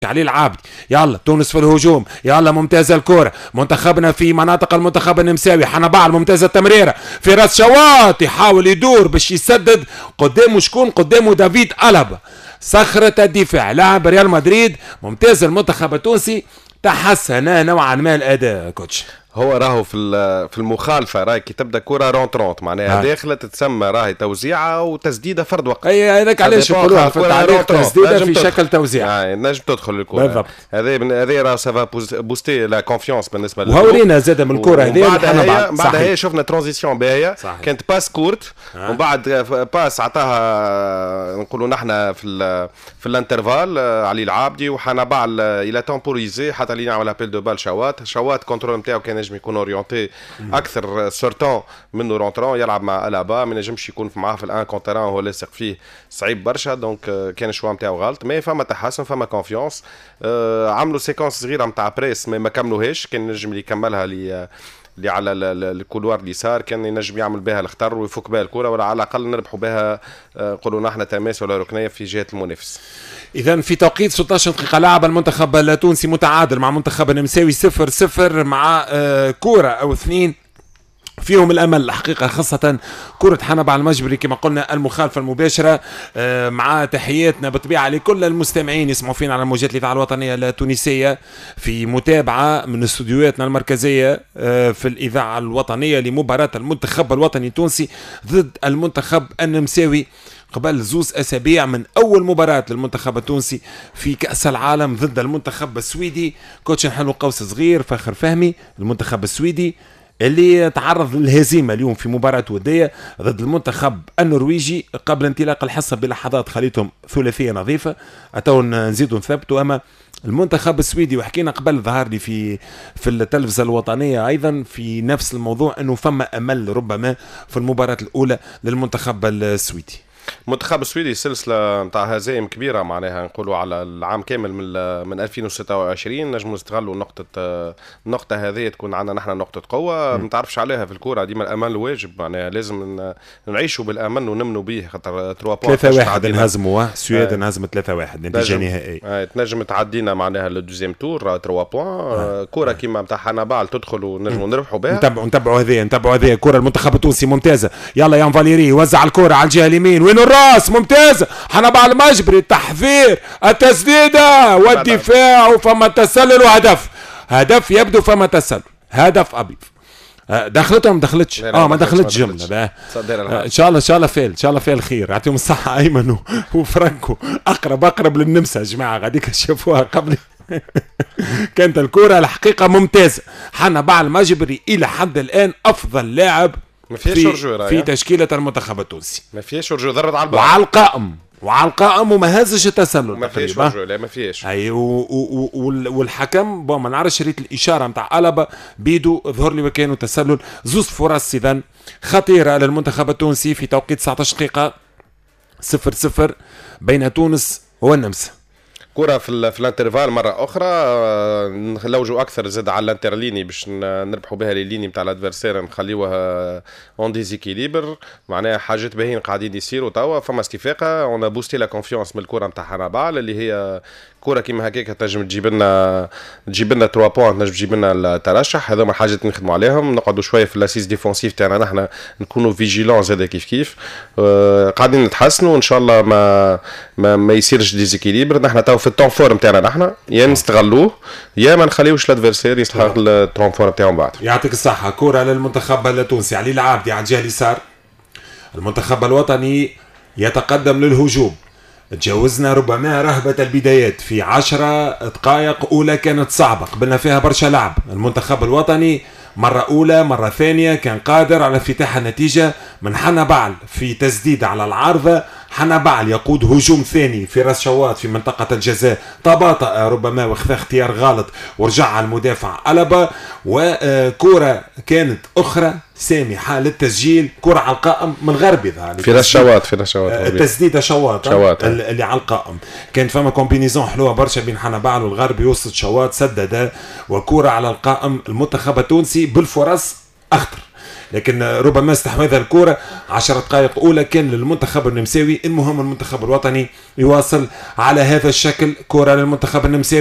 علي العابدي. يلا تونس في الهجوم، يلا ممتازة الكرة، منتخبنا في مناطق المنتخب النمساوي. حنبال ممتازة التمريرة في راس شواط، يحاول يدور باش يسدد. قدامه شكون؟ قدامه دافيد ألابا صخرة الدفاع لاعب ريال مدريد. ممتاز المنتخب التونسي، تحسن نوعا ما الأداء كوتش. هو راهو في المخالفه، راهي كي تبدا كره رونترونت معناها داخله تتسمى راهي توزيعه وتسديده فرد وقت. اي هذاك علاش يقولوها في التعليق تسديده في شكل توزيع. نجم تدخل الكره بالضبط. هذا راه سافا بوستي لا كونفيونس بالنسبه للكره. وهورينا زاد من الكره هذه بعد هي شفنا ترانزيسيون باهيه كانت باس كورت ومن بعد باس عطاها نقولوا نحن في الانترفال علي العابدي وحنبال الى تمبوريزي حتى اللي يعمل ابيل دو بال شوات كنترول نتاعو كان نجم يكون اورينتي اكثر سورتون منه رونترون يلعب مع الابا، ما نجمش يكون معاه في الان كونتران وهو لاصق فيه صعيب برشا. دونك كان الشوا نتاعو غلط، مي فما تحسن فما كونفيونس. عملوا سيكونس صغيره نتاع بريس ما كملوهاش، كان نجم اللي يكملها اللي على الكولوار اليسار كان ينجم يعمل بها الخطر ويفك بها الكره، ولا على الاقل نربحوا بها نقولوا نحن تماس ولا ركنيه في جهه المنافس. إذا في توقيت 16 دقيقة لعب المنتخب التونسي متعادل مع منتخب النمساوي 0-0 مع كورة أو اثنين فيهم الأمل الحقيقة، خاصة كرة حنبال المجبري كما قلنا المخالفة المباشرة. مع تحياتنا بطبيعة لكل المستمعين يسمعوا فينا على موجات الإذاعة الوطنية التونسية في متابعة من استوديوهاتنا المركزية في الإذاعة الوطنية لمباراة المنتخب الوطني التونسي ضد المنتخب النمساوي قبل زوز أسابيع من أول مباراة للمنتخب التونسي في كأس العالم ضد المنتخب السويدي. كوتش نحلو قوس صغير فخر فهمي المنتخب السويدي اللي تعرض للهزيمة اليوم في مباراة ودية ضد المنتخب النرويجي قبل انطلاق الحصة بلحظات خليتهم ثلاثية نظيفة. أتوا نزيدوا نثبتوا. أما المنتخب السويدي وحكينا قبل ظهر لي في التلفزة الوطنية أيضا في نفس الموضوع أنه فما أمل ربما في المباراة الأولى للمنتخب السويدي. المنتخب السويدي سلسله نتاع هزائم كبيره معناها نقولوا على العام كامل من 2026. نجموا نستغلوا النقطه هذه تكون عندنا نحن نقطه قوه. ما تعرفش عليها في الكوره ديما الامل واجب معناها لازم نعيشوا بالامل ونمنوا به خاطر 3-1 انهزموا السويد انهزم 3-1 نتيجه نهائيه. تنجم تعدينا معناها للدوزيام تور 3 بوان. كوره كيما نتاع حنبال تدخل ونجموا نربحوا بها. نتبعوا هذه كره المنتخب التونسي ممتازه. يلا يان فاليري يوزع الكره على الجهه اليمين وين الراس ممتازة. حنبال المجبري التحذير التسديدة والدفاع وفما تسلل وهدف. هدف يبدو فما تسلل. هدف أبيض. دخلت ولا ما دخلتش؟ ما دخلتش جملة. ان شاء الله فعل خير. يعطيهم الصحة ايمن وفرانكو اقرب للنمسا يا جماعة غاديك شافوها قبل. كانت الكرة الحقيقة ممتازة. حنبال المجبري الى حد الان افضل لاعب في تشكيلة المنتخب التونسي. ما فيهاش رجوع ضربت على البال وعلى القائم وما هزش التسلل. ما فيهاش رجوع. لا ما فيهاش. اي والحكم ما نعرفش ريت الاشاره نتاع ألابا بيدو ظهر لي وكانوا تسلل. زوز فرص اذا خطيره للمنتخب التونسي في توقيت 19 دقيقه 0-0 بين تونس والنمسا. كرة في الانترفال مرة أخرى نلوجوا أكثر زاد على الانترليني باش نربحوا بها لليني نتاع الادفيرسير نخليوها اون ديزيكيليبر معناها حاجات باهين قاعدين يصيروا توا. فما استفاقة اون بوستي لا كونفيونس من الكرة نتاع حنبال اللي هي كرة كيما هكاك تنجم تجيب لنا 3 بوينت تنجم تجيب لنا الترشح. هذوما الحاجات اللي نخدموا عليهم. نقعدوا شويه في الاسيس ديفونسيف تاعنا نحن نكونوا فيجيلون زاد كيف قاعدين نتحسنوا وان شاء الله ما يصيرش ديزيكيليبر. نحن تو في التون فورم تاعنا نحن يا نستغلوه يا ما نخليوش الادفيرسير يستغل التون فورم تاعهم بعد. يعطيك الصحه. كرة للمنتخب التونسي علي العابدي على الجهه اليسار. المنتخب الوطني يتقدم للهجوم. تجاوزنا ربما رهبة البدايات في 10 دقائق أولى كانت صعبة قبلنا فيها برشا لعب. المنتخب الوطني مرة أولى مرة ثانية كان قادر على افتتاح النتيجة من حنبال في تسديد على العارضة. حنبال يقود هجوم ثاني في راس شواط في منطقة الجزاء تباطأ ربما واخذ اختيار غلط ورجع المدافع ألابا. وكرة كانت أخرى سامحة للتسجيل كرة على القائم من غربي في راس شواط التسديدة شواط اللي على القائم. كانت فما كومبينيزون حلوة برشا بين حنبال والغربي وسط شواط سدد وكرة على القائم. المنتخب التونسي بالفرص أخطر لكن ربما استحواذ الكرة 10 دقائق أولى كان للمنتخب النمساوي. المهم المنتخب الوطني يواصل على هذا الشكل. كرة للمنتخب النمساوي.